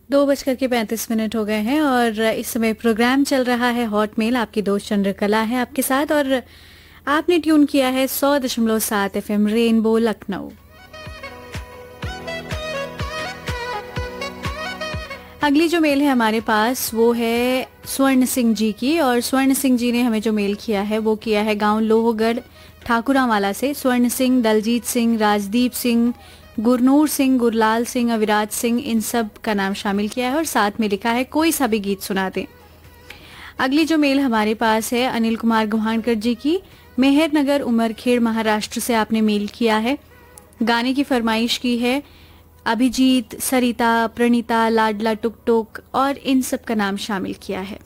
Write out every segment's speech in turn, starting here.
2:35 हो गए हैं और इस समय प्रोग्राम चल रहा है हॉट मेल। आपकी दोस्त चंद्रकला है आपके साथ और आपने ट्यून किया है 100.7 FM रेनबो लखनऊ। अगली जो मेल है हमारे पास वो है स्वर्ण सिंह जी की, और स्वर्ण सिंह जी ने हमें जो मेल किया है वो किया है गांव लोहगढ़ ठाकुरावाला से। स्वर्ण सिंह, दलजीत सिंह, राजदीप सिंह, गुरनूर सिंह, गुरलाल सिंह, अविराज सिंह, इन सब का नाम शामिल किया है और साथ में लिखा है कोई सा भी गीत सुना दें। अगली जो मेल हमारे पास है अनिल कुमार गुहानकर जी की, मेहरनगर उमरखेड़ महाराष्ट्र से आपने मेल किया है। गाने की फरमाइश की है अभिजीत, सरिता, प्रणीता, लाडला टुक टुक और इन सब का नाम शामिल किया है।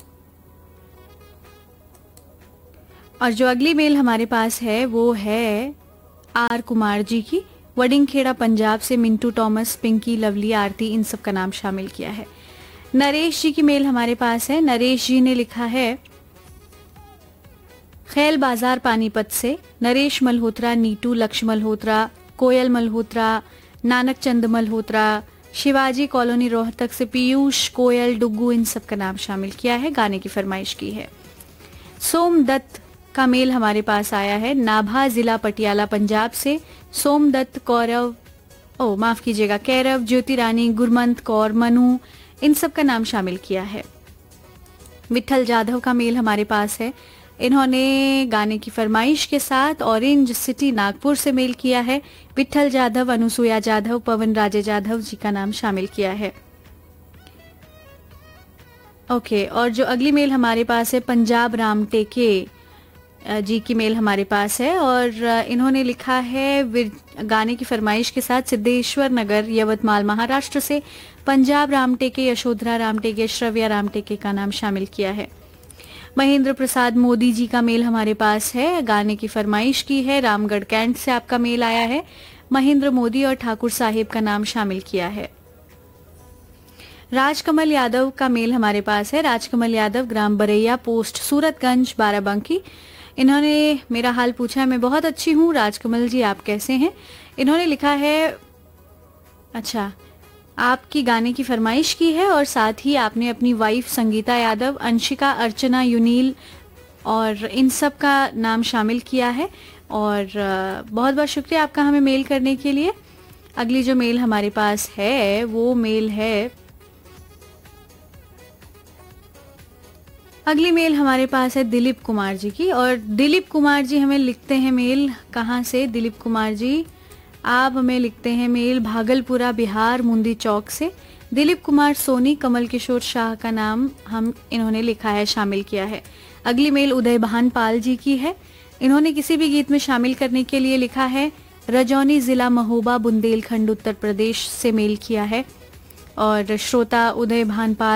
और जो अगली मेल हमारे पास है वो है आर कुमार जी की, वडिंगखेड़ा पंजाब से। मिंटू, टॉमस, पिंकी, लवली, आरती, इन सब का नाम शामिल किया है। नरेश जी की मेल हमारे पास है। नरेश जी ने लिखा है खैल बाजार पानीपत से। नरेश मल्होत्रा, नीटू, लक्ष्य मल्होत्रा, कोयल मल्होत्रा, नानक चंद मल्होत्रा, शिवाजी कॉलोनी रोहतक से पीयूष, कोयल, डुग्गू, इन सब का नाम शामिल किया है। गाने की फरमाइश की है। सोमदत्त का मेल हमारे पास आया है नाभा जिला पटियाला पंजाब से। सोमदत्त, माफ कीजिएगा, कैरव, ज्योति रानी, गुरमंत कौर, मनु, इन सब का नाम शामिल किया है। विठल जाधव का मेल हमारे पास है। इन्होंने गाने की फरमाइश के साथ ऑरेंज सिटी नागपुर से मेल किया है। विठल जाधव, अनुसुया जाधव, पवन राजे जाधव जी का नाम शामिल किया है। ओके, और जो अगली मेल हमारे पास है पंजाब राम टेके जी की मेल हमारे पास है और इन्होंने लिखा है गाने की फरमाइश के साथ सिद्धेश्वर नगर यवतमाल महाराष्ट्र से। पंजाब राम टेके, यशोधरा राम टेके, श्रव्या राम टेके का नाम शामिल किया है। महेंद्र प्रसाद मोदी जी का मेल हमारे पास है। गाने की फरमाइश की है रामगढ़ कैंट से आपका मेल आया है। महेंद्र मोदी और ठाकुर साहिब का नाम शामिल किया है। राजकमल यादव का मेल हमारे पास है। राजकमल यादव, ग्राम बरैया, पोस्ट सूरतगंज, बाराबंकी। इन्होंने मेरा हाल पूछा है। मैं बहुत अच्छी हूँ राजकमल जी, आप कैसे हैं? इन्होंने लिखा है अच्छा, आपकी गाने की फरमाइश की है और साथ ही आपने अपनी वाइफ संगीता यादव, अंशिका, अर्चना, युनील और इन सब का नाम शामिल किया है। और बहुत बहुत शुक्रिया आपका हमें मेल करने के लिए। अगली जो मेल हमारे पास है वो मेल है अगली मेल हमारे पास है दिलीप कुमार जी की, और दिलीप कुमार जी हमें लिखते हैं मेल कहाँ से? दिलीप कुमार जी आप हमें लिखते हैं मेल भागलपुरा बिहार, मुंदी चौक से। दिलीप कुमार सोनी, कमल किशोर शाह का नाम इन्होंने लिखा है, शामिल किया है। अगली मेल उदय भान पाल जी की है। इन्होंने किसी भी गीत में शामिल करने के लिए लिखा है रजौनी जिला महोबा, बुंदेलखंड, उत्तर प्रदेश से मेल किया है। और श्रोता उदय भान पाल